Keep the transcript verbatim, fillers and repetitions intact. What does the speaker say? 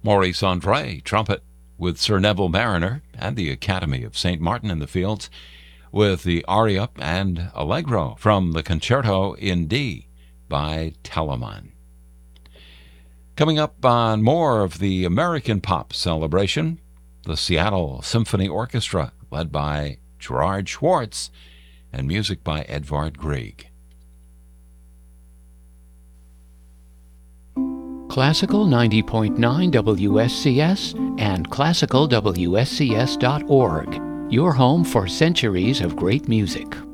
Maurice Andre, trumpet, with Sir Neville Mariner and the Academy of Saint Martin in the Fields, with the aria and allegro from the Concerto in D by Telemann. Coming up on more of the American pop celebration, the Seattle Symphony Orchestra, led by Gerard Schwartz, and music by Edvard Grieg. Classical ninety point nine W S C S and classical W S C S dot org, your home for centuries of great music.